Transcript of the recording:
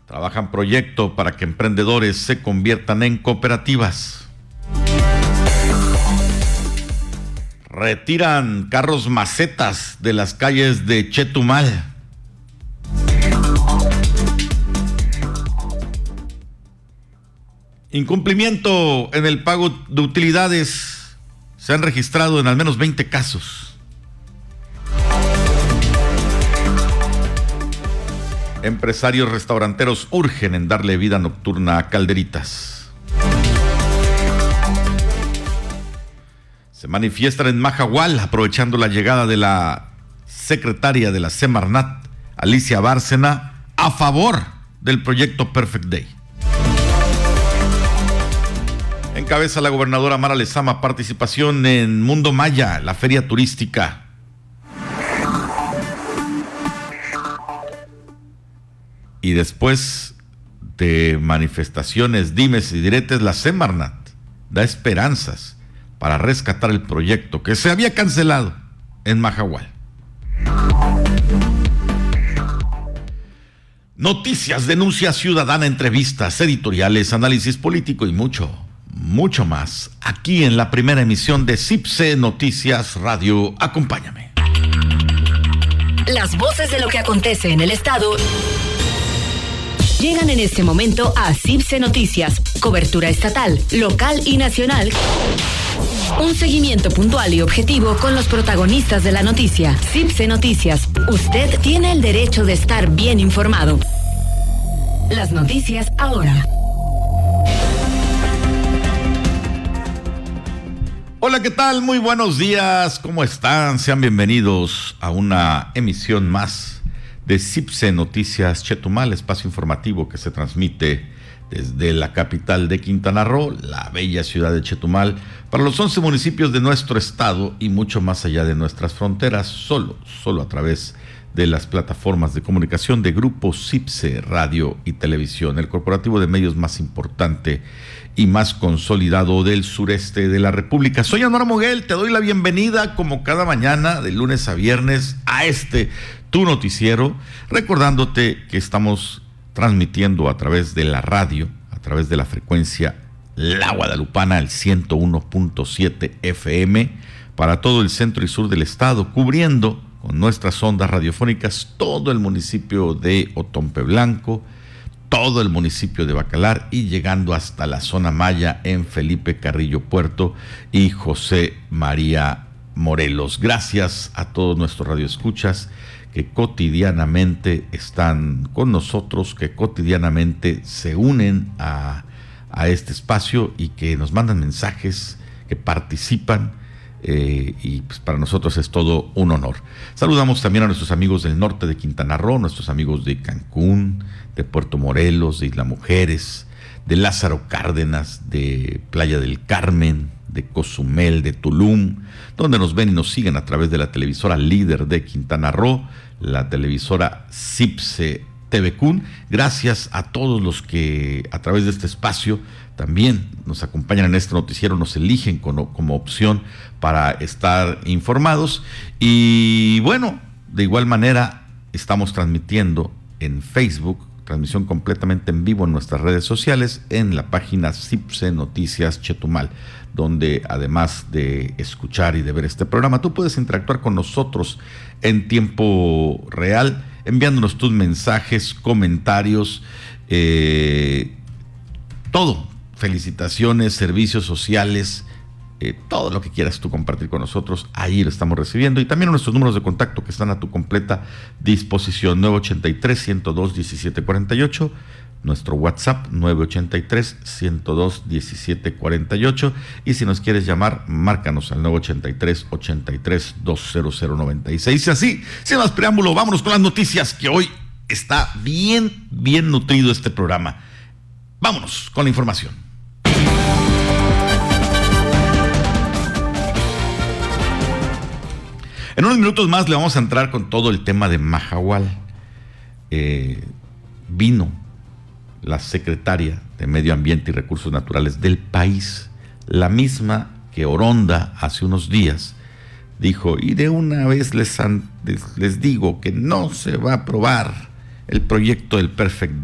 Trabajan proyecto para que emprendedores se conviertan en cooperativas. Retiran carros macetas de las calles de Chetumal. Incumplimiento en el pago de utilidades. Se han registrado en al menos 20 casos. Empresarios restauranteros urgen en darle vida nocturna a Calderitas. Se manifiestan en Majahual aprovechando la llegada de la secretaria de la Semarnat, Alicia Bárcena, a favor del proyecto Perfect Day. Encabeza la gobernadora Mara Lezama participación en Mundo Maya, la feria turística. Y después de manifestaciones, dimes y diretes, la Semarnat da esperanzas para rescatar el proyecto que se había cancelado en Majahual. Noticias, denuncia ciudadana, entrevistas, editoriales, análisis político y mucho más, aquí en la primera emisión de CIPSE Noticias Radio. Acompáñame. Las voces de lo que acontece en el estado llegan en este momento a CIPSE Noticias, cobertura estatal, local y nacional. Un seguimiento puntual y objetivo con los protagonistas de la noticia. CIPSE Noticias, usted tiene el derecho de estar bien informado. Las noticias ahora. Hola, ¿qué tal? Muy buenos días, ¿cómo están? Sean bienvenidos a una emisión más de CIPSE Noticias Chetumal, espacio informativo que se transmite desde la capital de Quintana Roo, la bella ciudad de Chetumal, para los 11 municipios de nuestro estado y mucho más allá de nuestras fronteras, solo a través de las plataformas de comunicación de Grupo CIPSE Radio y Televisión, el corporativo de medios más importante y más consolidado del sureste de la República. Soy Anora Moguel, te doy la bienvenida como cada mañana, de lunes a viernes, a tu noticiero, recordándote que estamos transmitiendo a través de la radio, a través de la frecuencia La Guadalupana, el 101.7 FM, para todo el centro y sur del estado, cubriendo con nuestras ondas radiofónicas todo el municipio de Otompe Blanco, todo el municipio de Bacalar y llegando hasta la zona maya en Felipe Carrillo Puerto y José María Morelos. Gracias a todos nuestros radioescuchas que cotidianamente están con nosotros, que cotidianamente se unen a este espacio y que nos mandan mensajes, que participan. Y pues para nosotros es todo un honor. Saludamos también a nuestros amigos del norte de Quintana Roo, nuestros amigos de Cancún, de Puerto Morelos, de Isla Mujeres, de Lázaro Cárdenas, de Playa del Carmen, de Cozumel, de Tulum, donde nos ven y nos siguen a través de la televisora líder de Quintana Roo, la televisora CIPSE TVCUN. Gracias a todos los que a través de este espacio también nos acompañan en este noticiero, nos eligen como opción para estar informados. Y bueno, de igual manera estamos transmitiendo en Facebook, transmisión completamente en vivo en nuestras redes sociales, en la página CIPSE Noticias Chetumal, donde además de escuchar y de ver este programa, tú puedes interactuar con nosotros en tiempo real, enviándonos tus mensajes, comentarios, todo, felicitaciones, servicios sociales, todo lo que quieras tú compartir con nosotros, ahí lo estamos recibiendo. Y también nuestros números de contacto que están a tu completa disposición, 983-102-1748, nuestro WhatsApp 983-102-1748, y si nos quieres llamar, márcanos al 983-83-20096. Y así, sin más preámbulo, vámonos con las noticias, que hoy está bien nutrido este programa. Vámonos con la información. En unos minutos más le vamos a entrar con todo el tema de Majahual. Vino la secretaria de Medio Ambiente y Recursos Naturales del país, la misma que Oronda hace unos días dijo, y de una vez les digo que no se va a aprobar el proyecto del Perfect